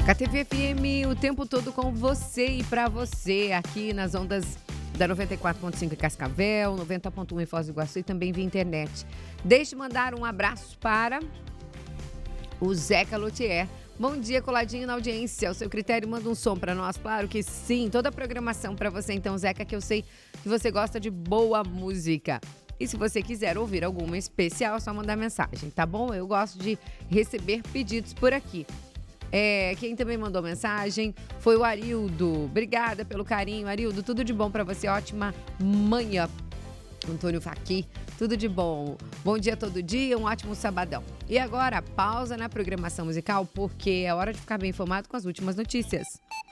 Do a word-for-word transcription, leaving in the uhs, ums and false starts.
K T V F M o tempo todo com você e pra você, aqui nas ondas da noventa e quatro ponto cinco em Cascavel, noventa ponto um em Foz do Iguaçu e também via internet. Deixe de mandar um abraço para o Zeca Luthier. Bom dia, coladinho na audiência. O seu critério manda um som pra nós? Claro que sim. Toda a programação pra você, então, Zeca, que eu sei que você gosta de boa música. E se você quiser ouvir alguma especial, é só mandar mensagem, tá bom? Eu gosto de receber pedidos por aqui. É, quem também mandou mensagem foi o Arildo. Obrigada pelo carinho, Arildo. Tudo de bom pra você. Ótima manhã. Antônio Faqui, tudo de bom. Bom dia todo dia, um ótimo sabadão. E agora, pausa na programação musical, porque é hora de ficar bem informado com as últimas notícias.